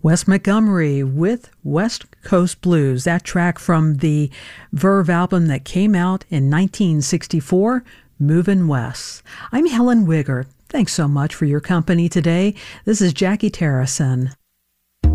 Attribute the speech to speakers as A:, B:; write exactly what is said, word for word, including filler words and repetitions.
A: Wes Montgomery with West Coast Blues, that track from the Verve album that came out in nineteen sixty-four, Movin' West. I'm Helen Wigger. Thanks so much for your company today. This is Jackie Terracin.